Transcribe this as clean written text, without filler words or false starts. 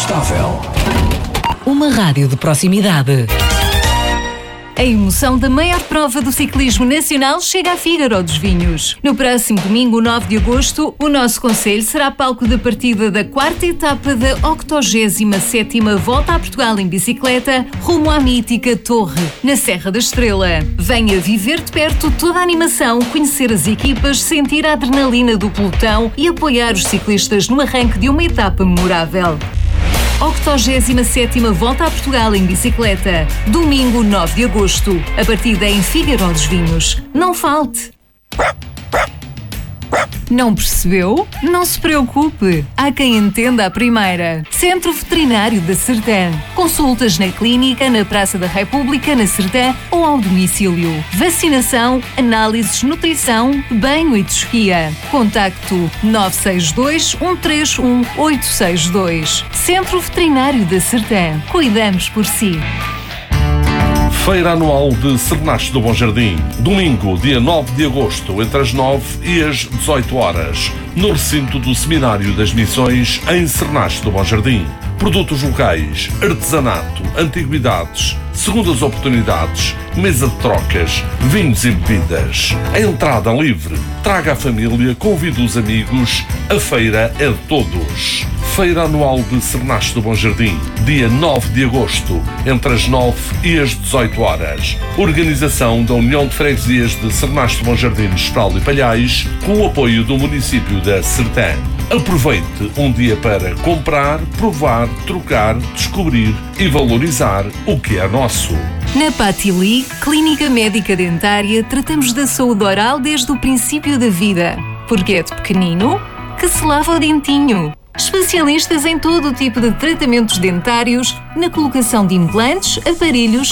estável. Uma rádio de proximidade. A emoção da maior prova do ciclismo nacional chega a Fígaro dos Vinhos. No próximo domingo, 9 de agosto, o nosso concelho será palco da partida da 4ª etapa da 87ª Volta a Portugal em bicicleta, rumo à mítica Torre, na Serra da Estrela. Venha viver de perto toda a animação, conhecer as equipas, sentir a adrenalina do pelotão e apoiar os ciclistas no arranque de uma etapa memorável. 87ª Volta a Portugal em bicicleta, domingo 9 de agosto, a partida em Fígaro dos Vinhos. Não falte! Não percebeu? Não se preocupe. Há quem entenda a primeira. Centro Veterinário da Sertã. Consultas na clínica, na Praça da República, na Sertã ou ao domicílio. Vacinação, análises, nutrição, banho e tosquia. Contacto 962 131 862. Centro Veterinário da Sertã. Cuidamos por si. Feira Anual de Cernache do Bom Jardim. Domingo, dia 9 de agosto, entre as 9 e as 18 horas, no recinto do Seminário das Missões, em Cernache do Bom Jardim. Produtos locais, artesanato, antiguidades, segundas oportunidades, mesa de trocas, vinhos e bebidas. A entrada livre. Traga a família, convide os amigos. A feira é de todos. Feira Anual de Cernache do Bom Jardim, dia 9 de agosto, entre as 9 e as 18 horas. Organização da União de Freguesias de Cernache do Bom Jardim, Espral e Palhais, com o apoio do município da Sertã. Aproveite um dia para comprar, provar, trocar, descobrir e valorizar o que é nosso. Na Patili, Clínica Médica Dentária, tratamos da saúde oral desde o princípio da vida. Porque é de pequenino que se lava o dentinho. Especialistas em todo o tipo de tratamentos dentários, na colocação de implantes, aparelhos